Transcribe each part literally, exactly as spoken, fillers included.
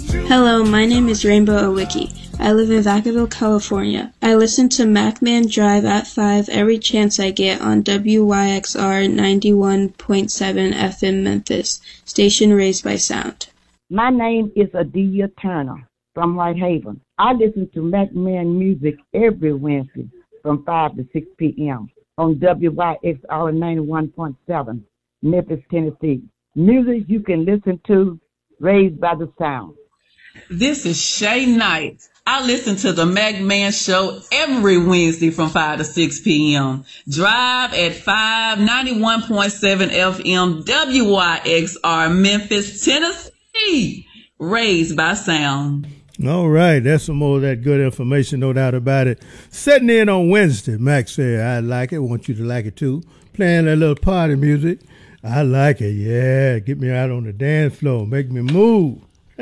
Hello, my name is Rainbow Owicki. I live in Vacaville, California. I listen to Macman Drive at five every chance I get on W Y X R ninety-one point seven F M Memphis, station raised by sound. My name is Adia Turner from Whitehaven. I listen to Macman music every Wednesday from five to six p.m. on W Y X R ninety-one point seven, Memphis, Tennessee. Music you can listen to, raised by the sound. This is Shay Knight. I listen to the Macman Show every Wednesday from five to six p.m. Drive at five, ninety-one point seven F M, W Y X R, Memphis, Tennessee, raised by sound. All right, that's some more of that good information, no doubt about it. Setting in on Wednesday, Max said, I like it, want you to like it too. Playing that little party music, I like it, yeah. Get me out on the dance floor, make me move.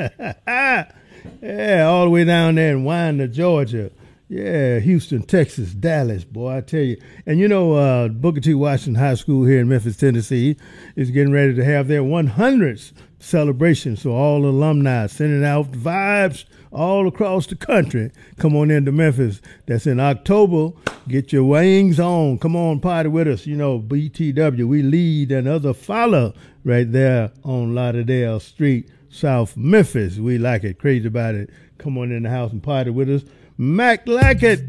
Yeah, all the way down there in Winder, Georgia. Yeah, Houston, Texas, Dallas, boy, I tell you. And you know, uh, Booker T. Washington High School here in Memphis, Tennessee is getting ready to have their one hundredth celebration. So all the alumni sending out vibes all across the country. Come on into Memphis. That's in October. Get your wings on. Come on, party with us. You know, B T W, we lead and other follow right there on Lauderdale Street, South Memphis. We like it, crazy about it. Come on in the house and party with us. Mac like it.